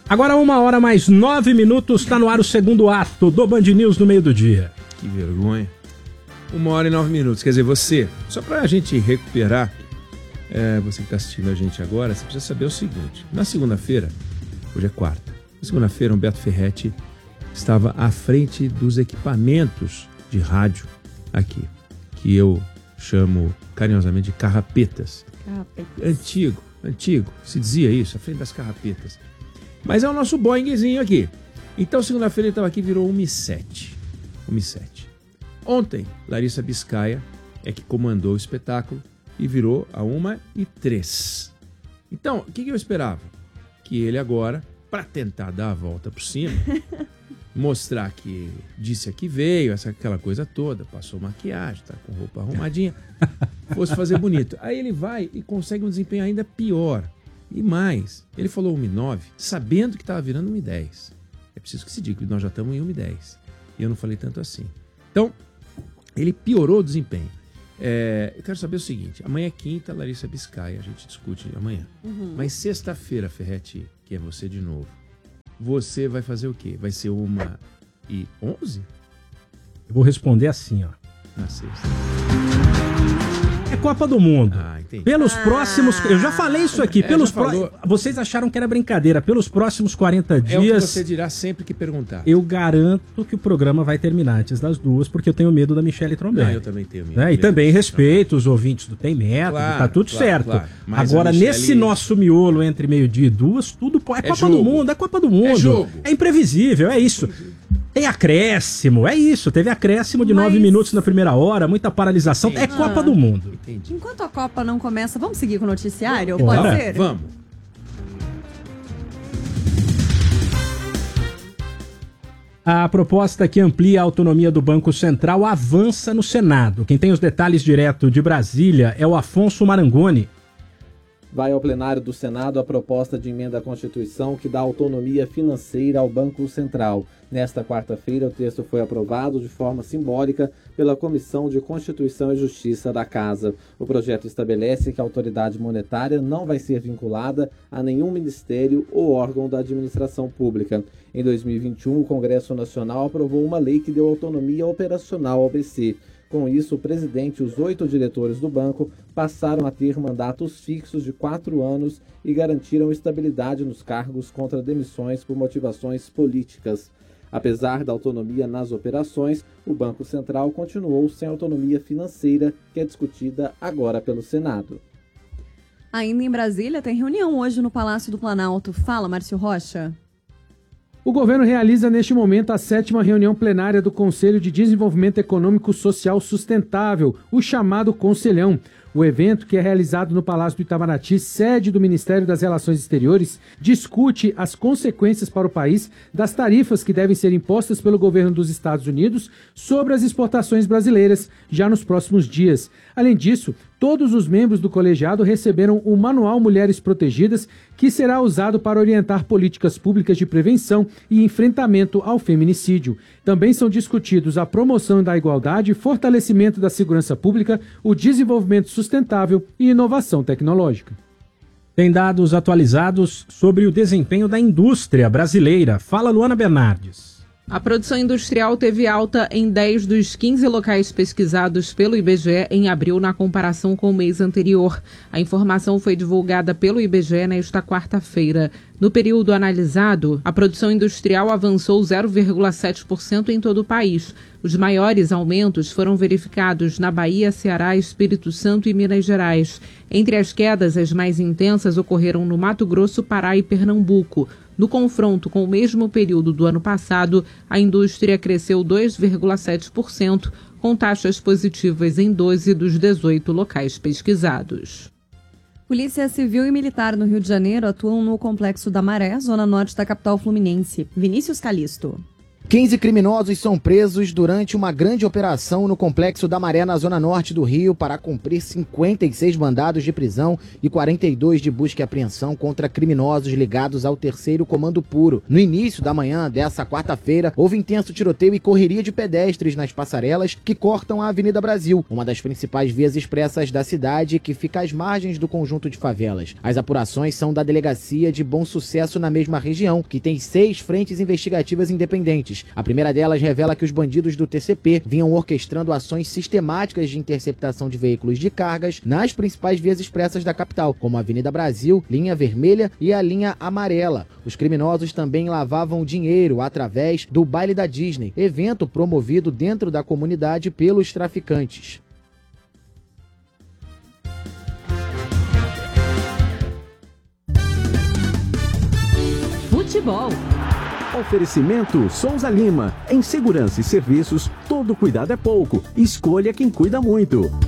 Agora 1h mais 9, está no ar o segundo ato do Band News no meio do dia. Que vergonha. 1h e 9, quer dizer, você, só pra gente recuperar, você que tá assistindo a gente agora, você precisa saber o seguinte, na segunda-feira, hoje é quarta, na segunda-feira Humberto Ferretti estava à frente dos equipamentos de rádio aqui, que eu chamo carinhosamente de carrapetas. Antigo, se dizia isso, à frente das carrapetas. Mas é o nosso Boeingzinho aqui. Então, segunda-feira ele estava aqui e virou 1h07. Ontem, Larissa Biscaia é que comandou o espetáculo e virou a 1h03. Então, o que eu esperava? Que ele agora, para tentar dar a volta por cima, mostrar que disse que veio, aquela coisa toda, passou maquiagem, tá com roupa arrumadinha, fosse fazer bonito. Aí ele vai e consegue um desempenho ainda pior. E mais, ele falou 1h09, sabendo que estava virando 1h10. É preciso que se diga que nós já estamos em 1h10. E eu não falei tanto assim. Então, ele piorou o desempenho. Eu quero saber o seguinte, amanhã é quinta, Larissa Biscaia, a gente discute amanhã. Mas sexta-feira, Ferretti, que é você de novo, você vai fazer o quê? Vai ser 1h11? Eu vou responder assim, ó. Na sexta. É Copa do Mundo. Entendi. Pelos próximos... Eu já falei isso aqui. Vocês acharam que era brincadeira. Pelos próximos 40 dias... É o que você dirá sempre que perguntar. Eu garanto que o programa vai terminar antes das 2, porque eu tenho medo da Michele Trombelli. Eu também tenho medo. E também respeito os ouvintes do Tem Método, tá tudo certo. Claro. Agora, nesse nosso miolo entre meio-dia e 2, tudo pode... É Copa do Mundo, é Copa do Mundo. É jogo. É imprevisível, é isso. Tem acréscimo, é isso. Teve acréscimo de 9 minutos na primeira hora, muita paralisação. É Copa do Mundo. Entendi. Enquanto a Copa não começa, vamos seguir com o noticiário? Bora. Pode ser? Vamos. A proposta que amplia a autonomia do Banco Central avança no Senado. Quem tem os detalhes direto de Brasília é o Afonso Marangoni. Vai ao plenário do Senado a proposta de emenda à Constituição que dá autonomia financeira ao Banco Central. Nesta quarta-feira, o texto foi aprovado de forma simbólica pela Comissão de Constituição e Justiça da Casa. O projeto estabelece que a autoridade monetária não vai ser vinculada a nenhum ministério ou órgão da administração pública. Em 2021, o Congresso Nacional aprovou uma lei que deu autonomia operacional ao BC. Com isso, o presidente e os 8 diretores do banco passaram a ter mandatos fixos de 4 anos e garantiram estabilidade nos cargos contra demissões por motivações políticas. Apesar da autonomia nas operações, o Banco Central continuou sem autonomia financeira, que é discutida agora pelo Senado. Ainda em Brasília, tem reunião hoje no Palácio do Planalto. Fala, Márcio Rocha. O governo realiza neste momento a 7ª reunião plenária do Conselho de Desenvolvimento Econômico Social Sustentável, o chamado Conselhão. O evento, que é realizado no Palácio do Itamaraty, sede do Ministério das Relações Exteriores, discute as consequências para o país das tarifas que devem ser impostas pelo governo dos Estados Unidos sobre as exportações brasileiras já nos próximos dias. Além disso, todos os membros do colegiado receberam o Manual Mulheres Protegidas, que será usado para orientar políticas públicas de prevenção e enfrentamento ao feminicídio. Também são discutidos a promoção da igualdade, fortalecimento da segurança pública, o desenvolvimento sustentável e inovação tecnológica. Tem dados atualizados sobre o desempenho da indústria brasileira. Fala, Luana Bernardes. A produção industrial teve alta em 10 dos 15 locais pesquisados pelo IBGE em abril na comparação com o mês anterior. A informação foi divulgada pelo IBGE nesta quarta-feira. No período analisado, a produção industrial avançou 0,7% em todo o país. Os maiores aumentos foram verificados na Bahia, Ceará, Espírito Santo e Minas Gerais. Entre as quedas, as mais intensas ocorreram no Mato Grosso, Pará e Pernambuco. No confronto com o mesmo período do ano passado, a indústria cresceu 2,7%, com taxas positivas em 12 dos 18 locais pesquisados. Polícia Civil e Militar no Rio de Janeiro atuam no Complexo da Maré, zona norte da capital fluminense. Vinícius Calisto. 15 criminosos são presos durante uma grande operação no Complexo da Maré, na zona norte do Rio, para cumprir 56 mandados de prisão e 42 de busca e apreensão contra criminosos ligados ao 3º Comando Puro. No início da manhã dessa quarta-feira, houve intenso tiroteio e correria de pedestres nas passarelas que cortam a Avenida Brasil, uma das principais vias expressas da cidade que fica às margens do conjunto de favelas. As apurações são da Delegacia de Bom Sucesso na mesma região, que tem 6 frentes investigativas independentes. A primeira delas revela que os bandidos do TCP vinham orquestrando ações sistemáticas de interceptação de veículos de cargas nas principais vias expressas da capital, como a Avenida Brasil, Linha Vermelha e a Linha Amarela. Os criminosos também lavavam dinheiro através do Baile da Disney, evento promovido dentro da comunidade pelos traficantes. Futebol. Oferecimento Souza Lima. Em segurança e serviços, todo cuidado é pouco. Escolha quem cuida muito.